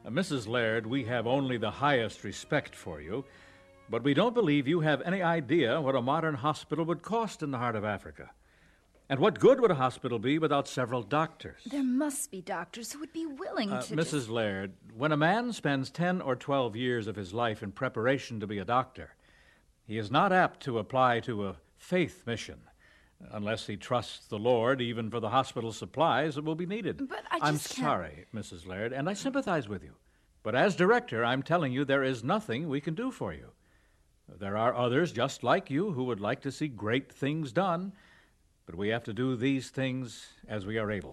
Mrs. Laird, we have only the highest respect for you, but we don't believe you have any idea what a modern hospital would cost in the heart of Africa. And what good would a hospital be without several doctors? There must be doctors who would be willing to... Mrs. Laird, when a man spends 10 or 12 years of his life in preparation to be a doctor, he is not apt to apply to a faith mission, unless he trusts the Lord even for the hospital supplies that will be needed. But I I'm just can't... sorry, Mrs. Laird, and I sympathize with you. But as director, I'm telling you there is nothing we can do for you. There are others just like you who would like to see great things done, but we have to do these things as we are able.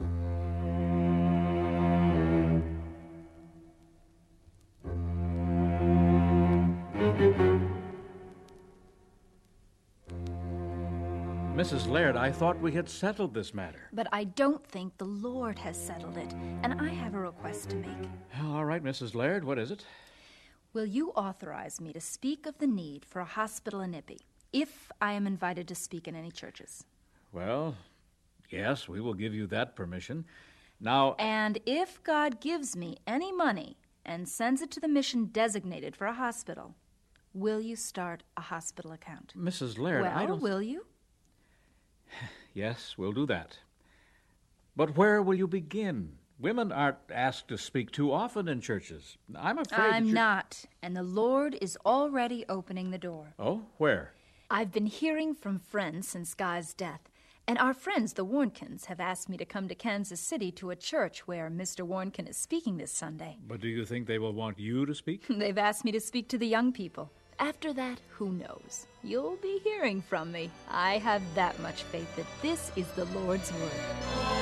Mrs. Laird, I thought we had settled this matter. But I don't think the Lord has settled it, and I have a request to make. All right, Mrs. Laird, what is it? Will you authorize me to speak of the need for a hospital in Ippy, if I am invited to speak in any churches? Well, yes, we will give you that permission. Now... And if God gives me any money and sends it to the mission designated for a hospital, will you start a hospital account? Mrs. Laird, I don't... will you? Yes, we'll do that. But where will you begin? Women aren't asked to speak too often in churches. I'm afraid I'm not, and the Lord is already opening the door. Oh, where? I've been hearing from friends since Guy's death, and our friends, the Warnkins, have asked me to come to Kansas City to a church where Mr. Warnkin is speaking this Sunday. But do you think they will want you to speak? They've asked me to speak to the young people. After that, who knows? You'll be hearing from me. I have that much faith that this is the Lord's word.